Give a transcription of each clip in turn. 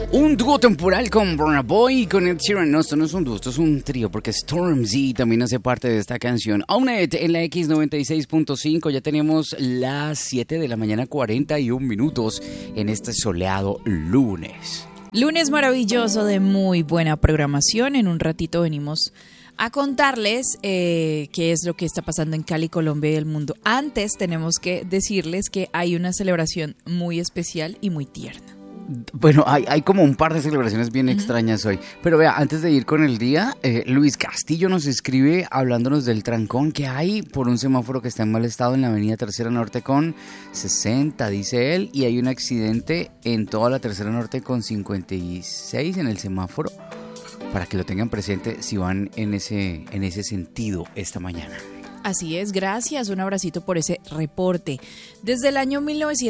Un dúo temporal con Burna Boy y con Ed Sheeran. No, esto no es un dúo, esto es un trío porque Stormzy también hace parte de esta canción. Own It en la X96.5. Ya tenemos las 7 de la mañana, 41 minutos en este soleado lunes. Lunes maravilloso de muy buena programación. En un ratito venimos a contarles qué es lo que está pasando en Cali, Colombia y el mundo. Antes tenemos que decirles que hay una celebración muy especial y muy tierna. Bueno, hay como un par de celebraciones bien extrañas hoy. Pero vea, antes de ir con el día, Luis Castillo nos escribe hablándonos del trancón que hay por un semáforo que está en mal estado en la avenida Tercera Norte con 60, dice él. Y hay un accidente en toda la Tercera Norte con 56 en el semáforo. Para que lo tengan presente si van en ese sentido esta mañana. Así es, gracias, un abracito por ese reporte. Desde el año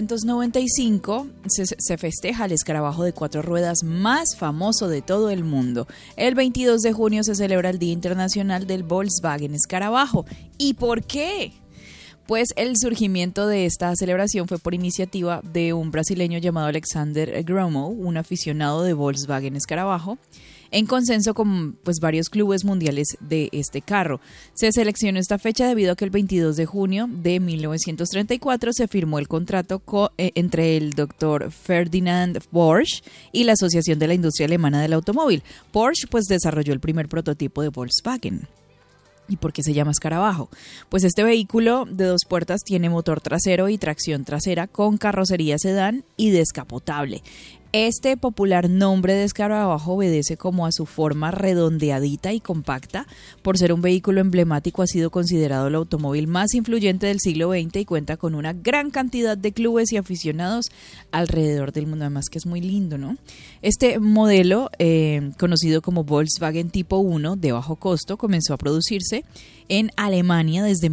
1995 se festeja el escarabajo de 4 ruedas más famoso de todo el mundo. El 22 de junio se celebra el Día Internacional del Volkswagen Escarabajo. ¿Y por qué? Pues el surgimiento de esta celebración fue por iniciativa de un brasileño llamado Alexander Gromow, un aficionado de Volkswagen Escarabajo, en consenso con varios clubes mundiales de este carro. Se seleccionó esta fecha debido a que el 22 de junio de 1934 se firmó el contrato entre el doctor Ferdinand Porsche y la Asociación de la Industria Alemana del Automóvil. Porsche desarrolló el primer prototipo de Volkswagen. ¿Y por qué se llama escarabajo? Pues este vehículo de 2 puertas tiene motor trasero y tracción trasera con carrocería sedán y descapotable. Este popular nombre de escarabajo obedece como a su forma redondeadita y compacta. Por ser un vehículo emblemático, ha sido considerado el automóvil más influyente del siglo XX y cuenta con una gran cantidad de clubes y aficionados alrededor del mundo. Además que es muy lindo, ¿no? Este modelo, conocido como Volkswagen Tipo 1 de bajo costo, comenzó a producirse en Alemania desde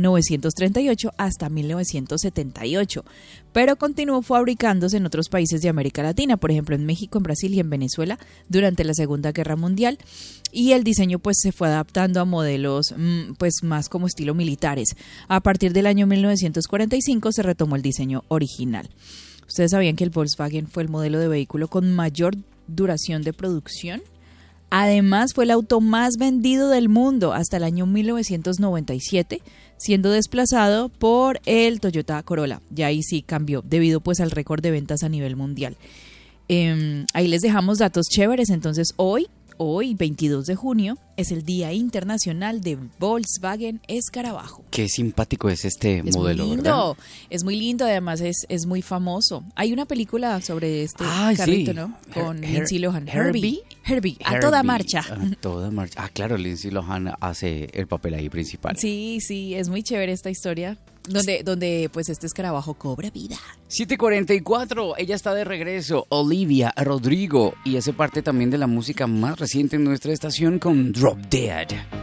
1938 hasta 1978, pero continuó fabricándose en otros países de América Latina, por ejemplo en México, en Brasil y en Venezuela durante la Segunda Guerra Mundial, y el diseño se fue adaptando a modelos más como estilo militares. A partir del año 1945 se retomó el diseño original. ¿Ustedes sabían que el Volkswagen fue el modelo de vehículo con mayor duración de producción? Además, fue el auto más vendido del mundo hasta el año 1997, siendo desplazado por el Toyota Corolla. Ya ahí sí cambió, debido al récord de ventas a nivel mundial. Ahí les dejamos datos chéveres. Entonces, hoy, 22 de junio, es el Día Internacional de Volkswagen Escarabajo. Qué simpático es este modelo, muy lindo, ¿verdad? Es muy lindo, además es muy famoso. Hay una película sobre este carrito, sí, ¿no? Con Lindsay Lohan. Herbie, a toda marcha. A toda marcha. Ah, claro, Lindsay Lohan hace el papel ahí principal. Sí, es muy chévere esta historia. Donde este escarabajo cobra vida. 7:44, ella está de regreso, Olivia Rodrigo, y hace parte también de la música más reciente en nuestra estación con Drop Dead.